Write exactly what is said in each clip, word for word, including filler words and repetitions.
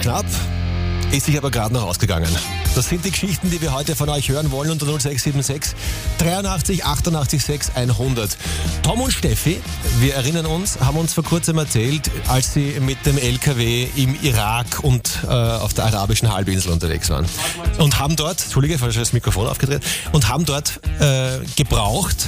arschknapp, ist sich aber gerade noch ausgegangen. Das sind die Geschichten, die wir heute von euch hören wollen unter null sechs sieben sechs dreiundachtzig achtundachtzig sechs hundert. Tom und Steffi, wir erinnern uns, haben uns vor kurzem erzählt, als sie mit dem L K W im Irak und äh, auf der arabischen Halbinsel unterwegs waren. Und haben dort, Entschuldige, falsch das Mikrofon aufgedreht, und haben dort äh, gebraucht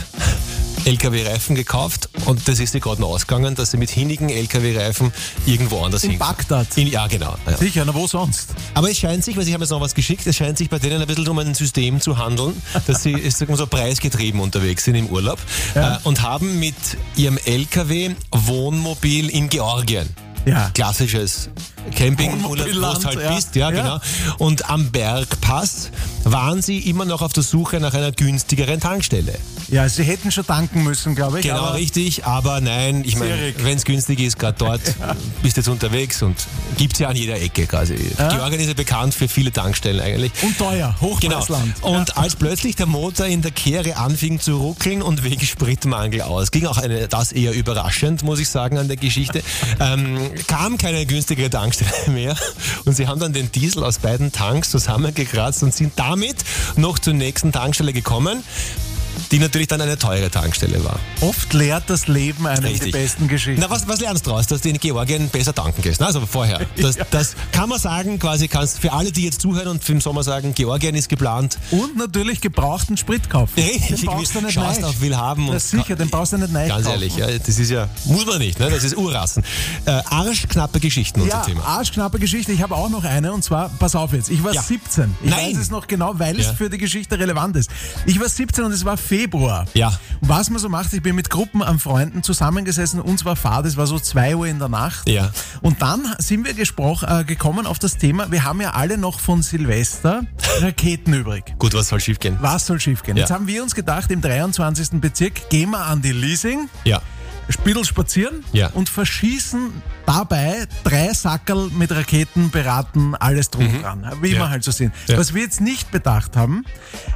L K W-Reifen gekauft und das ist sie gerade noch ausgegangen, dass sie mit hinnigen L K W-Reifen irgendwo anders In hinkommen. Bagdad. In, ja, genau. Ja. Sicher, na wo sonst? Aber es scheint sich, weil ich habe jetzt noch was geschickt, es scheint sich bei denen ein bisschen um ein System zu handeln, dass sie ist, sagen wir so preisgetrieben unterwegs sind im Urlaub Ja. äh, und haben mit ihrem L K W Wohnmobil in Georgien. Ja. Klassisches Campingurlaub, wo du Wohnmobilland, halt ja. bist, ja, Ja. genau. Und am Bergpass waren sie immer noch auf der Suche nach einer günstigeren Tankstelle. Ja, sie hätten schon tanken müssen, glaube ich. Genau, aber richtig, aber nein, ich meine, Schwierig. wenn es günstig ist, gerade dort bist du jetzt unterwegs und gibt's ja an jeder Ecke quasi. Ja. Georgien ist ja bekannt für viele Tankstellen eigentlich. Und teuer, Genau. Hochpreisland. Und als plötzlich der Motor in der Kehre anfing zu ruckeln und wegen Spritmangel aus, ging auch eine, das eher überraschend, muss ich sagen, an der Geschichte, ähm, kam keine günstigere Tankstelle mehr und sie haben dann den Diesel aus beiden Tanks zusammengekratzt und sind damit noch zur nächsten Tankstelle gekommen, die natürlich dann eine teure Tankstelle war. Oft lehrt das Leben eine Richtig. der besten Geschichten. Na, was, was lernst du daraus? Dass du in Georgien besser tanken gehst, ne? Also vorher. Das, das kann man sagen, quasi kannst für alle, die jetzt zuhören und im Sommer sagen, Georgien ist geplant. Und natürlich gebrauchten Sprit kaufen. Richtig, Den brauchst du nicht schaust neu. auf Willhaben. Na und sicher, den brauchst du nicht neu Ganz kaufen. ehrlich, ja, das ist ja, muss man nicht, ne? Das ist Urrassen. Äh, arschknappe Geschichten, unser Ja, Thema. arschknappe Geschichte. Ich habe auch noch eine und zwar, pass auf jetzt, ich war Ja. siebzehn. Ich Nein. weiß es noch genau, weil Ja. es für die Geschichte relevant ist. Ich war siebzehn und es war Februar. Ja. Was man so macht, ich bin mit Gruppen an Freunden zusammengesessen, uns war Fahrt, es war so zwei Uhr in der Nacht. Ja. Und dann sind wir gesprochen, äh, gekommen auf das Thema, wir haben ja alle noch von Silvester Raketen übrig. Gut, was soll schief gehen? Was soll schiefgehen? Ja. Jetzt haben wir uns gedacht, im dreiundzwanzigsten Bezirk gehen wir an die Leasing, Ja. Spittel spazieren Ja. und verschießen dabei drei Sackerl mit Raketen, beraten, alles drum und dran, wie Ja. wir halt so sind. Ja. Was wir jetzt nicht bedacht haben,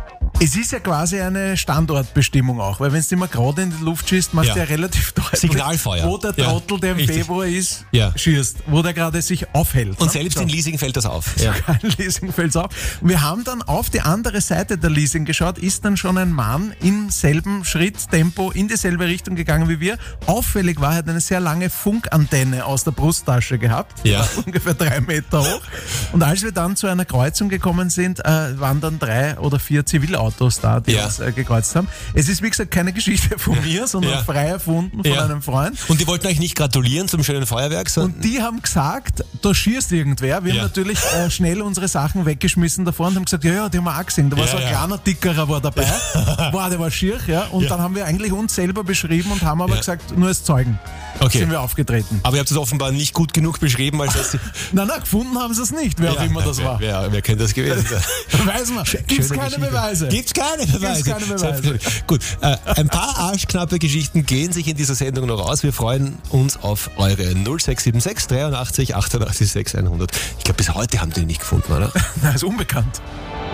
es ist ja quasi eine Standortbestimmung auch, weil wenn du immer gerade in die Luft schießt, machst Ja. du ja relativ deutlich, Signalfeuer. wo der Ja, Trottel, der im richtig. Februar ist, Ja. schießt, wo der gerade sich aufhält. Und ne? selbst So. in Leasing fällt das auf. Ja. Kein Leasing fällt's auf. Und wir haben dann auf die andere Seite der Leasing geschaut, ist dann schon ein Mann im selben Schritttempo in dieselbe Richtung gegangen wie wir. Auffällig war, er hat eine sehr lange Funkantenne aus der Brusttasche gehabt, die Ja. war ungefähr drei Meter hoch. Und als wir dann zu einer Kreuzung gekommen sind, äh, waren dann drei oder vier Zivilautos da, die Ja. uns äh, gekreuzt haben. Es ist wie gesagt keine Geschichte von mir, sondern Ja. frei erfunden von Ja. einem Freund. Und die wollten euch nicht gratulieren zum schönen Feuerwerk, sondern Und die haben gesagt, da schießt irgendwer. Wir Ja. haben natürlich äh, schnell unsere Sachen weggeschmissen davor und haben gesagt, ja, ja, die haben wir auch gesehen. Da war Ja, so ein ja. kleiner Dickerer war dabei. War, der war schier, ja. Und Ja. dann haben wir eigentlich uns selber beschrieben und haben aber Ja. gesagt, nur als Zeugen Okay. sind wir aufgetreten. aber ihr habt es offenbar nicht gut genug beschrieben, als dass sie... Nein, nein, gefunden haben sie es nicht, wer auch Ja, immer na, das wer, war. Wer, wer könnte das gewesen sein? Weiß man. Gibt es Schöne keine Geschichte. Beweise. Gibt's keine Beweise. keine Beweise. Selbstverständlich. Gut, äh, ein paar arschknappe Geschichten gehen sich in dieser Sendung noch aus. Wir freuen uns auf eure null sechs sieben sechs dreiundachtzig achtundachtzig sechs hundert. Ich glaube, bis heute haben die nicht gefunden, oder? Nein, ist unbekannt.